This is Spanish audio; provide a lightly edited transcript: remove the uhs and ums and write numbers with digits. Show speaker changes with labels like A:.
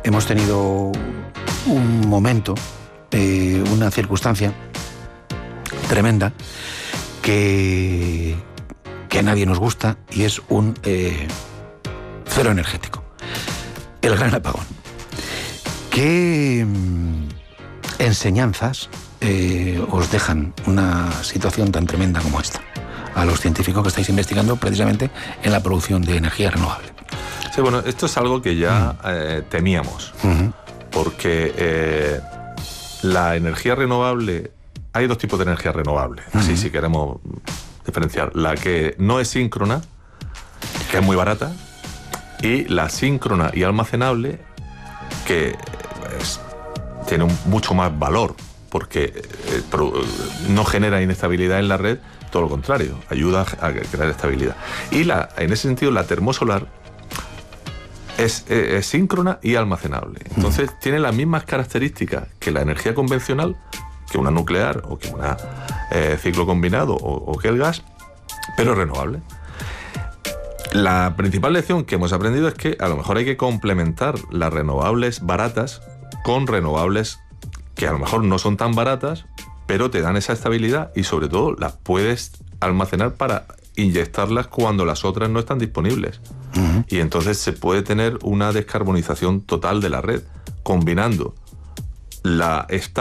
A: hemos tenido un momento, una circunstancia tremenda que a nadie nos gusta, y es un cero energético, el gran apagón. ¿Qué enseñanzas os dejan una situación tan tremenda como esta a los científicos que estáis investigando precisamente en la producción de energía renovable?
B: Sí, bueno, esto es algo que ya temíamos, porque la energía renovable, hay dos tipos de energía renovable, así si queremos diferenciar: la que no es síncrona, que es muy barata, y la síncrona y almacenable, que tiene mucho más valor, porque no genera inestabilidad en la red, todo lo contrario, ayuda a crear estabilidad. Y en ese sentido, la termosolar es síncrona y almacenable. Entonces tiene las mismas características que la energía convencional, que una nuclear o que una ciclo combinado o que el gas, pero renovable. La principal lección que hemos aprendido es que a lo mejor hay que complementar las renovables baratas con renovables que a lo mejor no son tan baratas, pero te dan esa estabilidad, y sobre todo las puedes almacenar para inyectarlas cuando las otras no están disponibles. Y entonces se puede tener una descarbonización total de la red, combinando la